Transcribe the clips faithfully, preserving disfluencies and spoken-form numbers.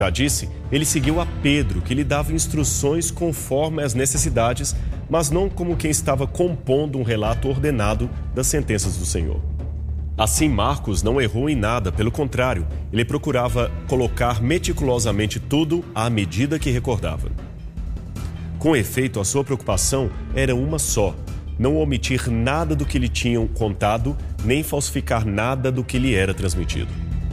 Já disse, ele seguiu a Pedro, que lhe dava instruções conforme as necessidades, mas não como quem estava compondo um relato ordenado das sentenças do Senhor. Assim, Marcos não errou em nada, pelo contrário, ele procurava colocar meticulosamente tudo à medida que recordava. Com efeito, a sua preocupação era uma só: não omitir nada do que lhe tinham contado, nem falsificar nada do que lhe era transmitido.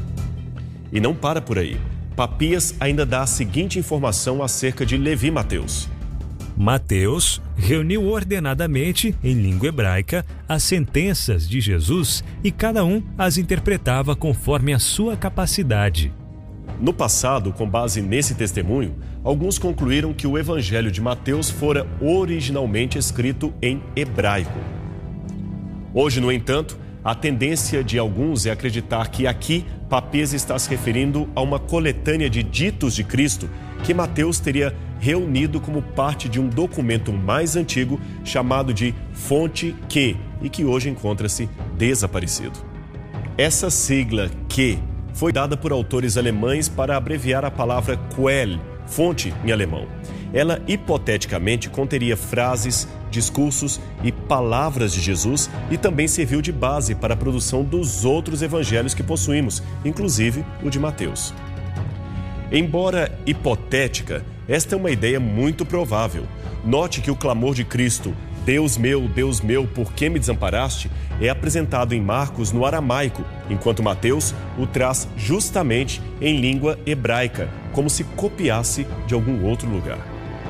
E não para por aí. Papias ainda dá a seguinte informação acerca de Levi Mateus. Mateus reuniu ordenadamente, em língua hebraica, as sentenças de Jesus e cada um as interpretava conforme a sua capacidade. No passado, com base nesse testemunho, alguns concluíram que o Evangelho de Mateus fora originalmente escrito em hebraico. Hoje, no entanto, a tendência de alguns é acreditar que aqui Papias está se referindo a uma coletânea de ditos de Cristo que Mateus teria reunido como parte de um documento mais antigo chamado de Fonte Q e que hoje encontra-se desaparecido. Essa sigla Q foi dada por autores alemães para abreviar a palavra Quell, fonte em alemão. Ela hipoteticamente conteria frases, discursos e palavras de Jesus e também serviu de base para a produção dos outros evangelhos que possuímos, inclusive o de Mateus. Embora hipotética, esta é uma ideia muito provável. Note que o clamor de Cristo, Deus meu, Deus meu, por que me desamparaste, é apresentado em Marcos no aramaico, enquanto Mateus o traz justamente em língua hebraica, como se copiasse de algum outro lugar.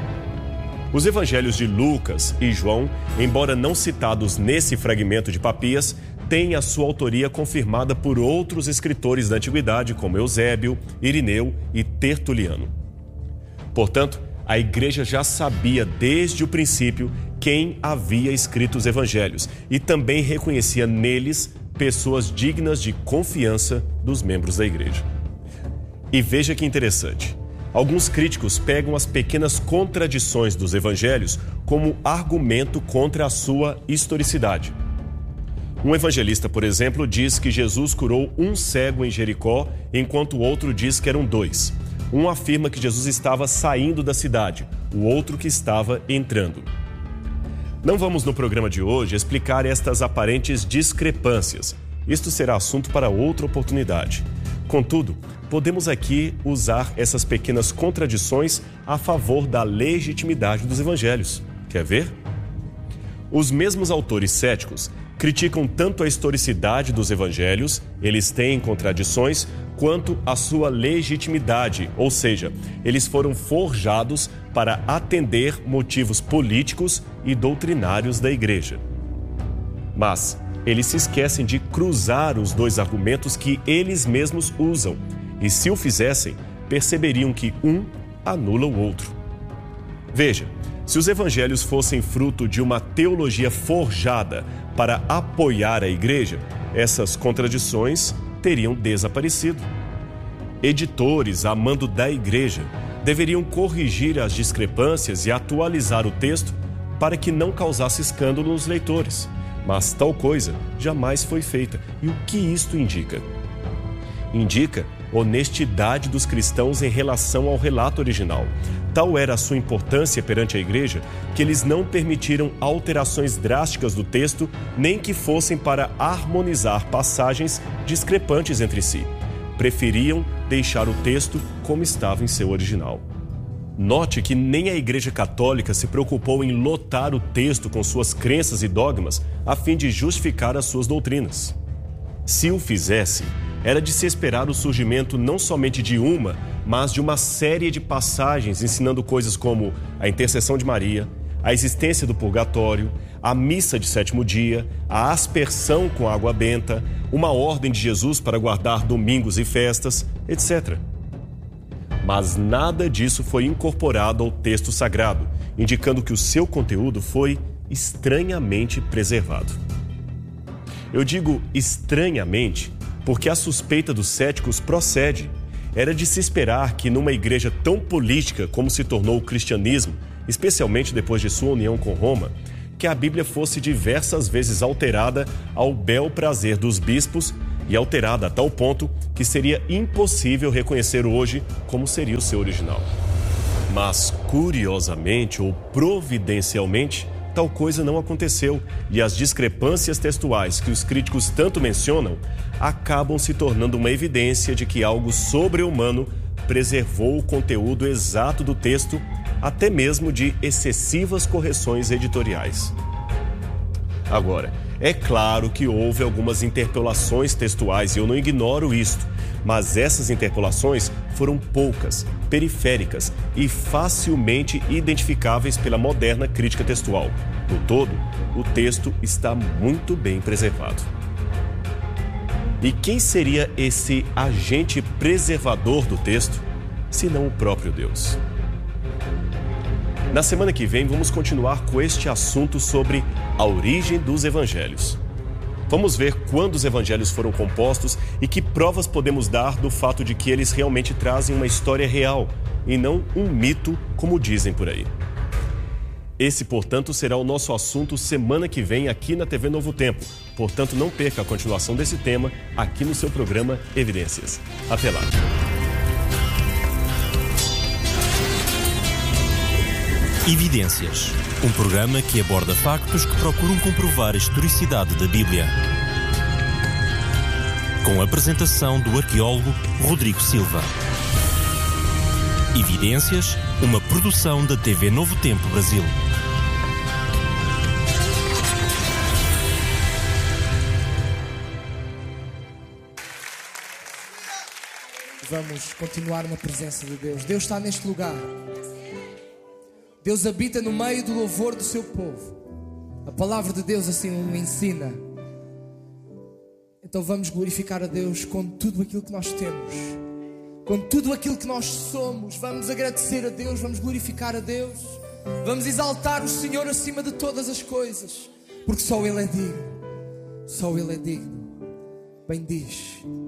Os evangelhos de Lucas e João, embora não citados nesse fragmento de Papias, têm a sua autoria confirmada por outros escritores da antiguidade, como Eusébio, Irineu e Tertuliano. Portanto, a igreja já sabia desde o princípio quem havia escrito os evangelhos e também reconhecia neles pessoas dignas de confiança dos membros da igreja. E veja que interessante. Alguns críticos pegam as pequenas contradições dos evangelhos como argumento contra a sua historicidade. Um evangelista, por exemplo, diz que Jesus curou um cego em Jericó, enquanto o outro diz que eram dois. Um afirma que Jesus estava saindo da cidade, o outro que estava entrando. Não vamos no programa de hoje explicar estas aparentes discrepâncias. Isto será assunto para outra oportunidade. Contudo, podemos aqui usar essas pequenas contradições a favor da legitimidade dos evangelhos. Quer ver? Os mesmos autores céticos criticam tanto a historicidade dos evangelhos, eles têm contradições, quanto a sua legitimidade, ou seja, eles foram forjados para atender motivos políticos e doutrinários da igreja. Mas eles se esquecem de cruzar os dois argumentos que eles mesmos usam, e se o fizessem, perceberiam que um anula o outro. Veja, se os evangelhos fossem fruto de uma teologia forjada para apoiar a igreja, essas contradições teriam desaparecido. Editores, a mando da igreja, deveriam corrigir as discrepâncias e atualizar o texto para que não causasse escândalo nos leitores. Mas tal coisa jamais foi feita. E o que isto indica? Indica honestidade dos cristãos em relação ao relato original. Tal era a sua importância perante a igreja que eles não permitiram alterações drásticas do texto, nem que fossem para harmonizar passagens discrepantes entre si. Preferiam deixar o texto como estava em seu original. Note que nem a Igreja Católica se preocupou em lotar o texto com suas crenças e dogmas a fim de justificar as suas doutrinas. Se o fizesse, era de se esperar o surgimento não somente de uma, mas de uma série de passagens ensinando coisas como a intercessão de Maria, a existência do purgatório, a missa de sétimo dia, a aspersão com água benta, uma ordem de Jesus para guardar domingos e festas, etcétera. Mas nada disso foi incorporado ao texto sagrado, indicando que o seu conteúdo foi estranhamente preservado. Eu digo estranhamente porque a suspeita dos céticos procede. Era de se esperar que numa igreja tão política como se tornou o cristianismo, especialmente depois de sua união com Roma, que a Bíblia fosse diversas vezes alterada ao bel prazer dos bispos e alterada a tal ponto que seria impossível reconhecer hoje como seria o seu original. Mas, curiosamente ou providencialmente, tal coisa não aconteceu e as discrepâncias textuais que os críticos tanto mencionam acabam se tornando uma evidência de que algo sobre-humano preservou o conteúdo exato do texto, até mesmo de excessivas correções editoriais. Agora, é claro que houve algumas interpolações textuais e eu não ignoro isto, mas essas interpolações foram poucas, periféricas e facilmente identificáveis pela moderna crítica textual. No todo, o texto está muito bem preservado. E quem seria esse agente preservador do texto, senão o próprio Deus? Na semana que vem, vamos continuar com este assunto sobre a origem dos evangelhos. Vamos ver quando os evangelhos foram compostos e que provas podemos dar do fato de que eles realmente trazem uma história real e não um mito, como dizem por aí. Esse, portanto, será o nosso assunto semana que vem aqui na T V Novo Tempo. Portanto, não perca a continuação desse tema aqui no seu programa Evidências. Até lá! Evidências, um programa que aborda factos que procuram comprovar a historicidade da Bíblia. Com a apresentação do arqueólogo Rodrigo Silva. Evidências, uma produção da T V Novo Tempo Brasil. Vamos continuar na presença de Deus. Deus está neste lugar. Deus habita no meio do louvor do seu povo. A palavra de Deus assim o ensina. Então vamos glorificar a Deus com tudo aquilo que nós temos, com tudo aquilo que nós somos. Vamos agradecer a Deus, vamos glorificar a Deus, vamos exaltar o Senhor acima de todas as coisas, porque só Ele é digno, só Ele é digno. Bem diz